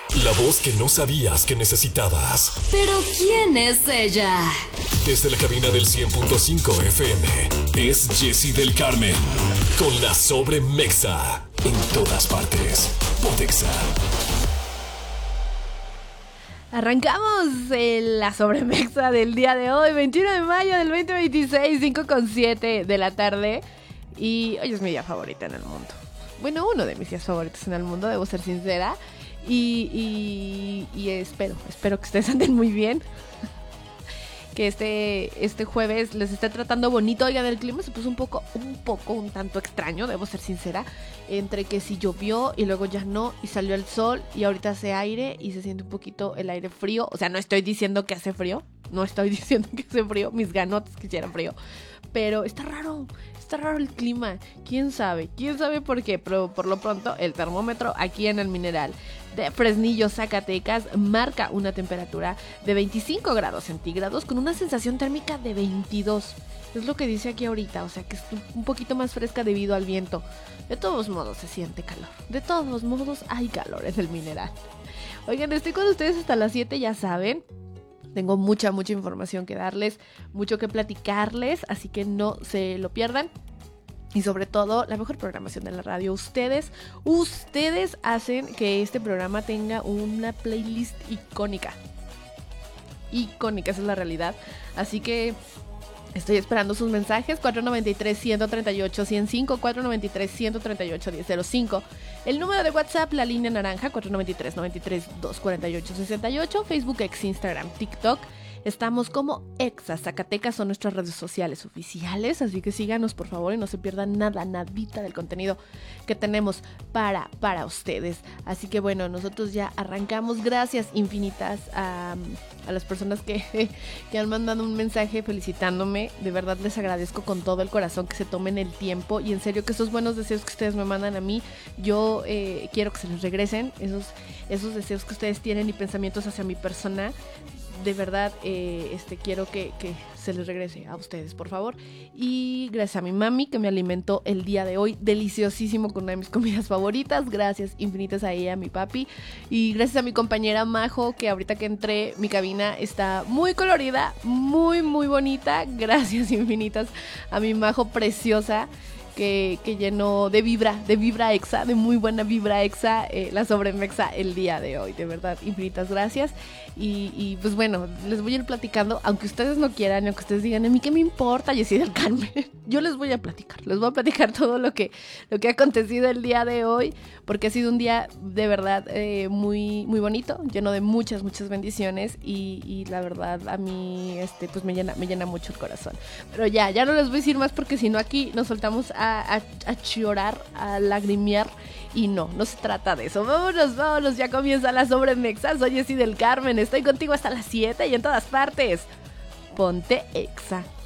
La voz que no sabías que necesitabas. ¿Pero quién es ella? Desde la cabina del 100.5 FM, es Jessy del Carmen. Con la Sobremexa. En todas partes. Pontexa. Arrancamos la Sobremexa del día de hoy, 21 de mayo del 2026, 5:07 de la tarde. Y hoy es mi día favorita en el mundo. Bueno, uno de mis días favoritos en el mundo, debo ser sincera. Y espero que ustedes anden muy bien. Que este jueves les esté tratando bonito. Oigan, el clima se puso un tanto extraño, debo ser sincera. Entre que si llovió y luego ya no, y salió el sol y ahorita hace aire y se siente un poquito el aire frío. O sea, no estoy diciendo que hace frío, mis ganotes quisieran frío. Pero está raro el clima. ¿Quién sabe por qué? Pero por lo pronto el termómetro aquí en el Mineral de Fresnillo, Zacatecas, marca una temperatura de 25 grados centígrados con una sensación térmica de 22. Es lo que dice aquí ahorita, o sea que es un poquito más fresca debido al viento. De todos modos se siente calor. De todos modos hay calor en el Mineral. Oigan, estoy con ustedes hasta las 7, ya saben. Tengo mucha información que darles, mucho que platicarles, así que no se lo pierdan. Y sobre todo, la mejor programación de la radio. Ustedes hacen que este programa tenga una playlist icónica. Icónica, esa es la realidad. Así que estoy esperando sus mensajes. 493-138-105, 493-138-1005. El número de WhatsApp, la línea naranja, 493-93-248-68. Facebook, X, Instagram, TikTok. Estamos como Exa Zacatecas, son nuestras redes sociales oficiales, así que síganos por favor y no se pierdan nadita del contenido que tenemos para ustedes. Así que bueno, nosotros ya arrancamos. Gracias infinitas a las personas que han mandado un mensaje felicitándome. De verdad les agradezco con todo el corazón que se tomen el tiempo y en serio que esos buenos deseos que ustedes me mandan a mí, yo quiero que se les regresen esos deseos que ustedes tienen y pensamientos hacia mi persona. De verdad, quiero que se les regrese a ustedes, por favor. Y gracias a mi mami que me alimentó el día de hoy, deliciosísimo, con una de mis comidas favoritas. Gracias infinitas a ella, a mi papi. Y gracias a mi compañera Majo, que ahorita que entré, mi cabina está muy colorida, muy bonita. Gracias infinitas a mi Majo preciosa, que llenó de vibra exa, de muy buena vibra exa, la Sobremexa el día de hoy. De verdad, infinitas gracias. Y pues bueno, les voy a ir platicando, aunque ustedes no quieran, aunque ustedes digan, a mí qué me importa, Jessy del Carmen. Yo les voy a platicar todo lo que ha acontecido el día de hoy, porque ha sido un día de verdad muy bonito, lleno de muchas bendiciones y la verdad a mí pues me llena mucho el corazón. Pero ya no les voy a decir más, porque si no aquí nos soltamos a llorar, a lagrimear, y no se trata de eso. Vámonos, ya comienza la Sobremexa. Soy Jessy del Carmen, estoy contigo hasta las 7 y en todas partes. Ponte Exa.